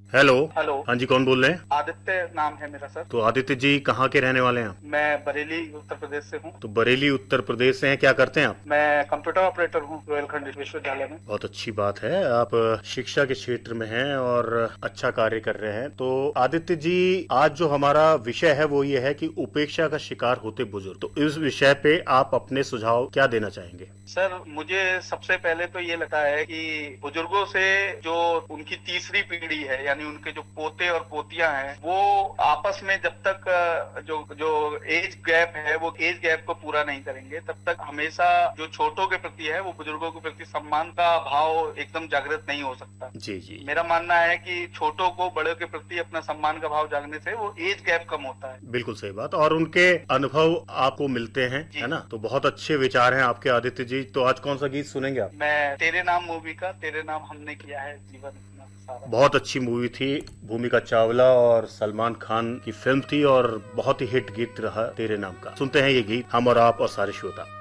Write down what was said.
Hello. Hello. हाँ जी, कौन बोल रहे हैं? आदित्य नाम है मेरा सर। तो आदित्य जी कहाँ के रहने वाले हैं आप? मैं बरेली उत्तर प्रदेश से हूँ। तो बरेली उत्तर प्रदेश से हैं, क्या करते हैं आप? मैं कंप्यूटर ऑपरेटर हूँ रोहिलखंड विश्वविद्यालय में। बहुत अच्छी बात है, आप शिक्षा के क्षेत्र में हैं और अच्छा कार्य कर रहे हैं। तो आदित्य जी, आज जो हमारा विषय है वो ये है कि उपेक्षा का शिकार होते बुजुर्ग। तो इस विषय पे आप अपने सुझाव क्या देना चाहेंगे? सर, मुझे सबसे पहले तो ये लगता है कि बुजुर्गों से जो उनकी तीसरी पीढ़ी है, यानी उनके जो पोते और पोतियां हैं, वो आपस में जब तक जो जो एज गैप है वो एज गैप को पूरा नहीं करेंगे, तब तक हमेशा जो छोटों के प्रति है वो बुजुर्गों के प्रति सम्मान का भाव एकदम जागृत नहीं हो सकता। जी जी। मेरा मानना है कि छोटों को बड़ों के प्रति अपना सम्मान का भाव जागने से वो एज गैप कम होता है। बिल्कुल सही बात, और उनके अनुभव आपको मिलते हैं, है ना? तो बहुत अच्छे विचार हैं आपके आदित्य जी। तो आज कौन सा गीत सुनेंगे आप? मैं तेरे नाम मूवी का तेरे नाम हमने किया है जीवन इतना सारा। बहुत अच्छी मूवी थी, भूमिका चावला और सलमान खान की फिल्म थी और बहुत ही हिट गीत रहा तेरे नाम का। सुनते हैं ये गीत हम और आप और सारे श्रोता।